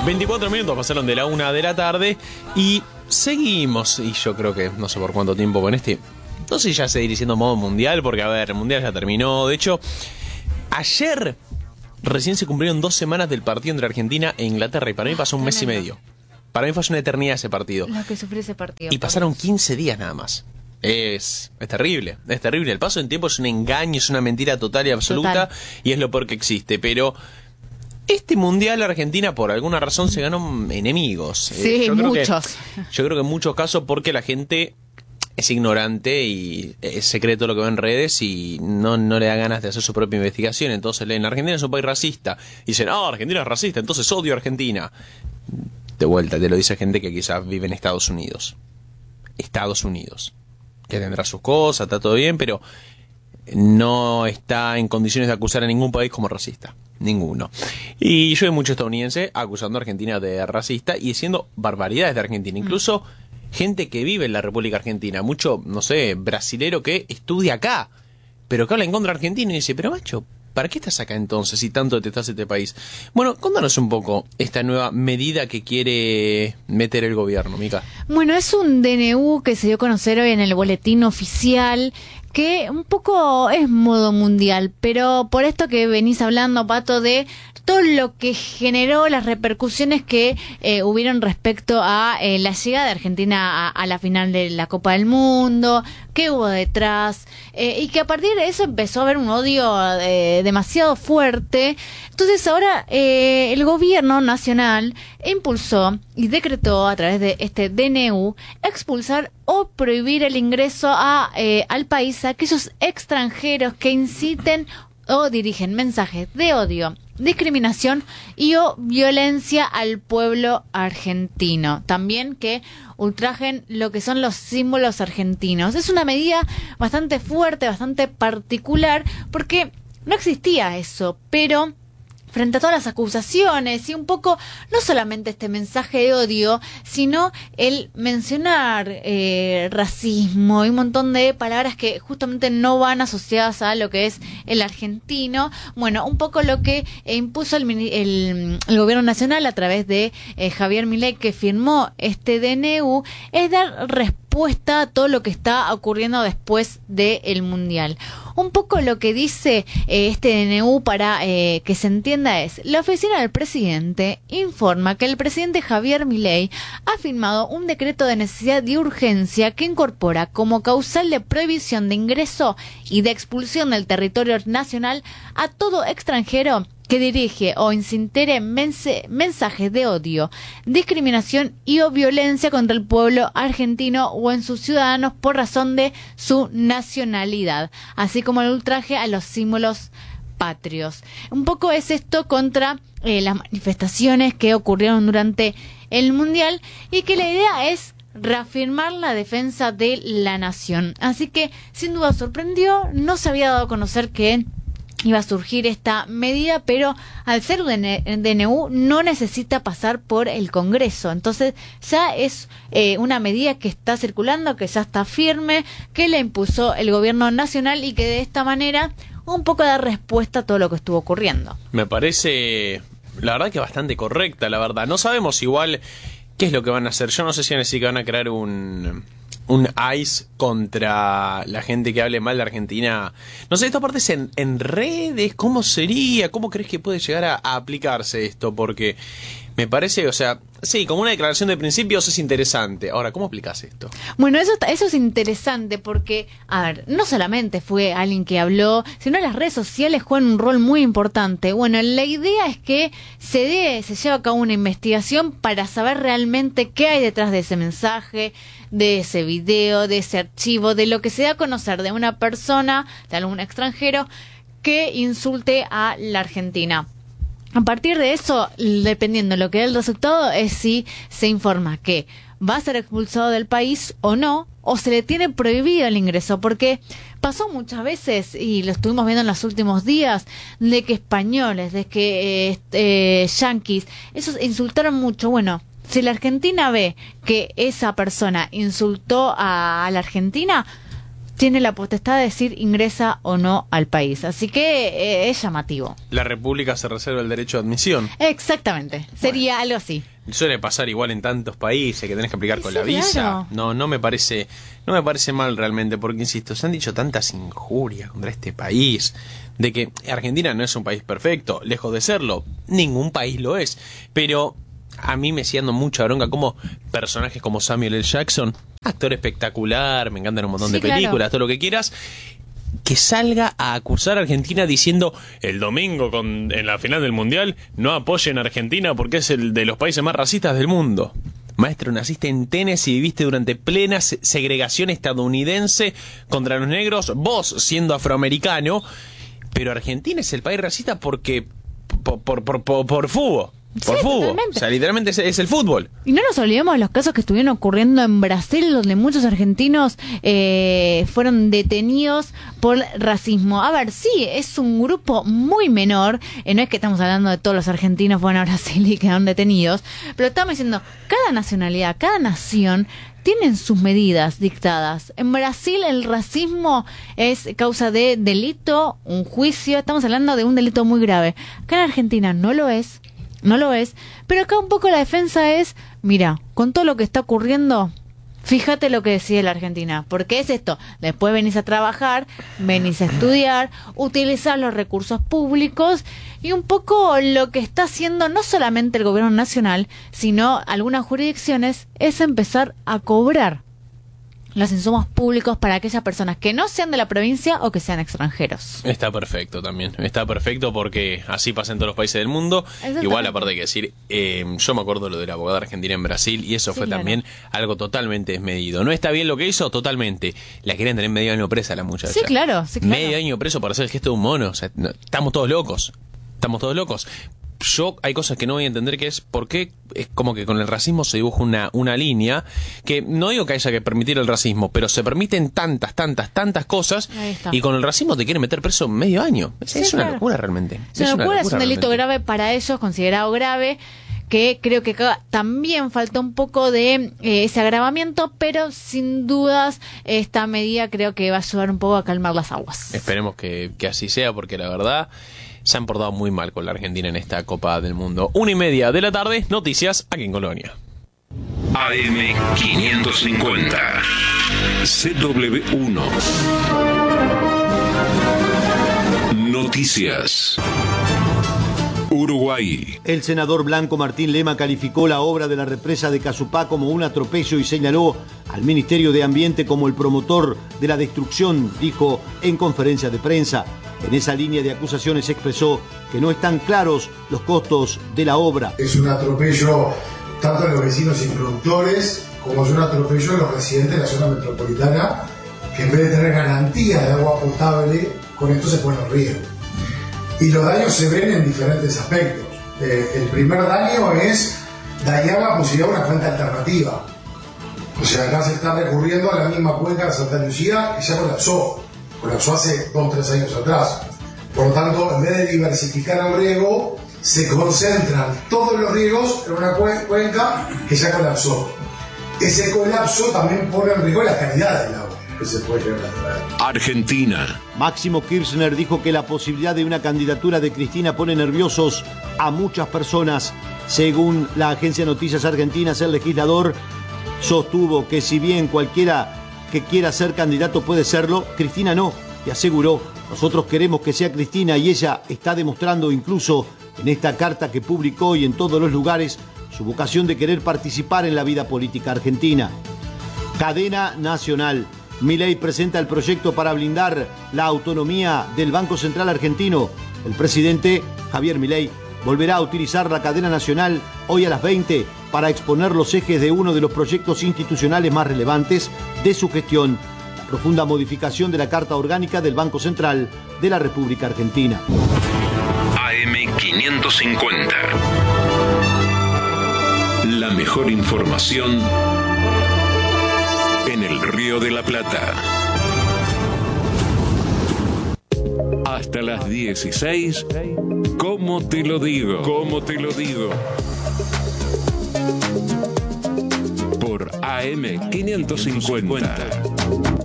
24 minutos pasaron de la 1 de la tarde y seguimos, y yo creo que no sé por cuánto tiempo con este, no sé si ya seguir diciendo modo mundial, porque a ver, el mundial ya terminó. De hecho, ayer recién se cumplieron 2 semanas del partido entre Argentina e Inglaterra y para mí pasó un mes y medio. Para mí fue una eternidad ese partido. Lo que sufrió ese partido. Y pasaron 15 días nada más. Es terrible, es terrible. El paso en tiempo es un engaño, es una mentira total y absoluta. Y es lo peor que existe. Pero este mundial Argentina por alguna razón se ganó enemigos. Sí, muchos. Yo creo que en muchos casos porque la gente es ignorante y es secreto lo que ve en redes y no le da ganas de hacer su propia investigación. Entonces leen, Argentina es un país racista. Y dicen, Argentina es racista, entonces odio a Argentina. De vuelta, te lo dice gente que quizás vive en Estados Unidos. Estados Unidos. Que tendrá sus cosas, está todo bien, pero no está en condiciones de acusar a ningún país como racista. Ninguno. Y yo veo mucho estadounidense acusando a Argentina de racista y diciendo barbaridades de Argentina. Incluso gente que vive en la República Argentina. Mucho, no sé, brasilero que estudia acá, pero que habla en contra de Argentina y dice, pero macho, ¿para qué estás acá entonces si tanto detestás este país? Bueno, contanos un poco esta nueva medida que quiere meter el gobierno, Mica. Bueno, es un DNU que se dio a conocer hoy en el boletín oficial, que un poco es modo mundial, pero por esto que venís hablando, Pato, de todo lo que generó, las repercusiones que hubieron respecto a la llegada de Argentina a la final de la Copa del Mundo, qué hubo detrás, y que a partir de eso empezó a haber un odio demasiado fuerte. Entonces ahora el gobierno nacional impulsó y decretó a través de este DNU expulsar o prohibir el ingreso al país a aquellos extranjeros que inciten o dirigen mensajes de odio, discriminación y o violencia al pueblo argentino. También que ultrajen lo que son los símbolos argentinos. Es una medida bastante fuerte, bastante particular, porque no existía eso, pero frente a todas las acusaciones y un poco, no solamente este mensaje de odio, sino el mencionar racismo y un montón de palabras que justamente no van asociadas a lo que es el argentino. Bueno, un poco lo que impuso el gobierno nacional a través de Javier Milei, que firmó este DNU, es dar respuesta a todo lo que está ocurriendo después del Mundial. Un poco lo que dice este DNU para que se entienda es: la oficina del presidente informa que el presidente Javier Milei ha firmado un decreto de necesidad y urgencia que incorpora como causal de prohibición de ingreso y de expulsión del territorio nacional a todo extranjero que dirige o incinere mensajes de odio, discriminación y o violencia contra el pueblo argentino o en sus ciudadanos por razón de su nacionalidad, así como el ultraje a los símbolos patrios. Un poco es esto contra las manifestaciones que ocurrieron durante el Mundial y que la idea es reafirmar la defensa de la nación. Así que sin duda sorprendió, no se había dado a conocer que iba a surgir esta medida, pero al ser un DNU no necesita pasar por el Congreso. Entonces ya es una medida que está circulando, que ya está firme, que la impuso el gobierno nacional y que de esta manera un poco da respuesta a todo lo que estuvo ocurriendo. Me parece, la verdad, que bastante correcta, la verdad. No sabemos igual qué es lo que van a hacer. Yo no sé si van a decir que van a crear un ICE contra la gente que hable mal de Argentina. No sé, esto aparte es en redes. ¿Cómo sería? ¿Cómo crees que puede llegar a aplicarse esto? Porque me parece, o sea, sí, como una declaración de principios es interesante. Ahora, ¿cómo aplicas esto? Bueno, eso es interesante porque, a ver, no solamente fue alguien que habló, sino las redes sociales juegan un rol muy importante. Bueno, la idea es que se lleve a cabo una investigación para saber realmente qué hay detrás de ese mensaje, de ese video, de ese archivo, de lo que se da a conocer de una persona, de algún extranjero que insulte a la Argentina. A partir de eso, dependiendo de lo que dé el resultado, es si se informa que va a ser expulsado del país o no, o se le tiene prohibido el ingreso, porque pasó muchas veces, y lo estuvimos viendo en los últimos días, de que españoles, de que yanquis, esos insultaron mucho. Bueno, si la Argentina ve que esa persona insultó a la Argentina, tiene la potestad de decir ingresa o no al país. Así que es llamativo. La República se reserva el derecho de admisión. Exactamente, sería algo así. Suele pasar igual en tantos países que tenés que aplicar con la visa. Claro. No me parece mal realmente, porque insisto, se han dicho tantas injurias contra este país, de que Argentina no es un país perfecto, lejos de serlo, ningún país lo es, pero a mí me sigue dando mucha bronca como personajes como Samuel L. Jackson, actor espectacular, me encantan un montón de películas, claro, todo lo que quieras, que salga a acusar a Argentina diciendo el domingo en la final del Mundial no apoyen a Argentina porque es el de los países más racistas del mundo. Maestro, naciste en Tennessee y viviste durante plena segregación estadounidense contra los negros, vos siendo afroamericano, pero Argentina es el país racista porque por fútbol. Por fútbol, totalmente. O sea, literalmente es el fútbol. Y no nos olvidemos de los casos que estuvieron ocurriendo en Brasil, donde muchos argentinos fueron detenidos por racismo. A ver, sí, es un grupo muy menor, no es que estamos hablando de todos los argentinos fueron a Brasil y quedaron detenidos, pero estamos diciendo, cada nacionalidad, cada nación tienen sus medidas dictadas. En Brasil el racismo es causa de delito, un juicio, estamos hablando de un delito muy grave. Acá en Argentina no lo es, pero acá un poco la defensa es, mira, con todo lo que está ocurriendo, fíjate lo que decide la Argentina, porque es esto, después venís a trabajar, venís a estudiar, utilizar los recursos públicos, y un poco lo que está haciendo no solamente el gobierno nacional, sino algunas jurisdicciones, es empezar a cobrar los insumos públicos para aquellas personas que no sean de la provincia o que sean extranjeros. Está perfecto también, está perfecto porque así pasa en todos los países del mundo. Igual, aparte hay que decir, yo me acuerdo lo de la abogada argentina en Brasil y eso fue también algo totalmente desmedido. No está bien lo que hizo, totalmente. La querían tener medio año presa la muchacha. Sí, claro. Medio año preso para hacer el gesto de un mono. O sea, estamos todos locos. Yo hay cosas que no voy a entender, que es por qué es como que con el racismo se dibuja una línea, que no digo que haya que permitir el racismo, pero se permiten tantas cosas y con el racismo te quieren meter preso medio año. Es una locura realmente. Es una locura, es un delito grave para ellos, considerado grave, que creo que acá también falta un poco de ese agravamiento, pero sin dudas esta medida creo que va a ayudar un poco a calmar las aguas. Esperemos que así sea, porque la verdad se han portado muy mal con la Argentina en esta Copa del Mundo. 1:30 de la tarde, noticias aquí en Colonia. AM550 CW1 Noticias. Uruguay. El senador Blanco Martín Lema calificó la obra de la represa de Casupá como un atropello y señaló al Ministerio de Ambiente como el promotor de la destrucción, dijo en conferencia de prensa. En esa línea de acusaciones expresó que no están claros los costos de la obra. Es un atropello tanto a los vecinos y productores, como es un atropello a los residentes de la zona metropolitana, que en vez de tener garantía de agua potable, con esto se ponen en riesgo. Y los daños se ven en diferentes aspectos. El primer daño es dañar la posibilidad de una fuente alternativa. O sea, acá se está recurriendo a la misma cuenca de Santa Lucía y ya colapsó hace 2 o 3 años atrás. Por lo tanto, en vez de diversificar el riego, se concentran todos los riegos en una cuenca que ya colapsó. Ese colapso también pone en riesgo la calidad del agua que se puede llegar a traer. Argentina. Máximo Kirchner dijo que la posibilidad de una candidatura de Cristina pone nerviosos a muchas personas. Según la agencia Noticias Argentinas, el legislador sostuvo que si bien cualquiera que quiera ser candidato puede serlo, Cristina no, y aseguró: nosotros queremos que sea Cristina y ella está demostrando incluso en esta carta que publicó y en todos los lugares su vocación de querer participar en la vida política argentina. Cadena nacional. Milei presenta el proyecto para blindar la autonomía del Banco Central argentino. El presidente Javier Milei volverá a utilizar la cadena nacional hoy a las 20 para exponer los ejes de uno de los proyectos institucionales más relevantes de su gestión: la profunda modificación de la Carta Orgánica del Banco Central de la República Argentina. AM550. La mejor información en el Río de la Plata. Hasta las 16. ¿Cómo te lo digo? ¿Cómo te lo digo? Por AM550.